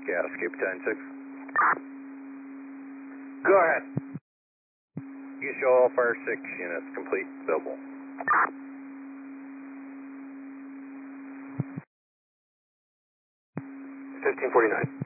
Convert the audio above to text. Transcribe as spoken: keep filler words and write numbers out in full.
Gas, keep ten six. Go ahead. You show all fire six units complete, billable. fifteen forty-nine.